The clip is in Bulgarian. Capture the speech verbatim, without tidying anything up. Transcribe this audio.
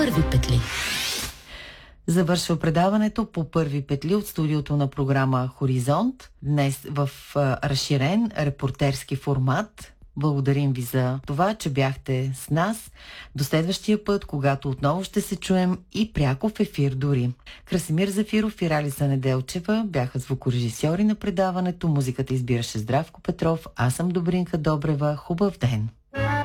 първи петли. Завършва предаването по първи петли от студиото на програма Хоризонт. Днес в а, разширен репортерски формат. Благодарим ви за това, че бяхте с нас. До следващия път, когато отново ще се чуем и пряко в ефир дори. Красимир Зафиров и Ралица Неделчева бяха звукорежисьори на предаването. Музиката избираше Здравко Петров. Аз съм Добринка Добрева. Хубав ден!